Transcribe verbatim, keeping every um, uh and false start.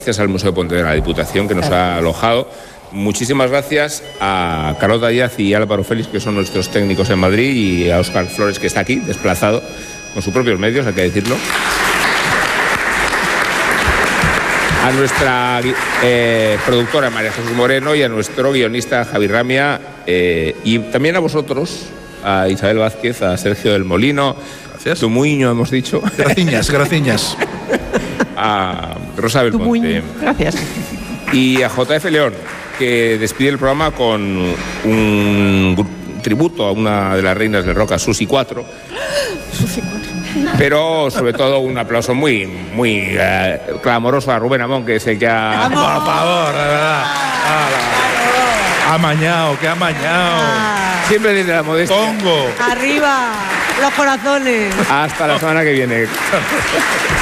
Gracias al Museo de Pontevedra, a la Diputación que nos ha alojado. Muchísimas gracias a Carlota Díaz y Álvaro Félix, que son nuestros técnicos en Madrid, y a Óscar Flores, que está aquí, desplazado, con sus propios medios, hay que decirlo. A nuestra eh, productora María Jesús Moreno y a nuestro guionista Javi Ramia, eh, y también a vosotros, a Isabel Vázquez, a Sergio del Molino, gracias. Tumuiño, hemos dicho. Graciñas, graciñas. A Rosa Belmonte. Gracias. Y a J F León, que despide el programa con un tributo a una de las reinas del rock, a Susi cuatro. Susi cuatro. Pero sobre todo un aplauso muy, muy eh, clamoroso a Rubén Amón, que es el que ha... Por favor, de verdad. Ha amañado, que ha amañado. Ah. Siempre desde la modestia. Pongo. Arriba, los corazones. Hasta la semana que viene.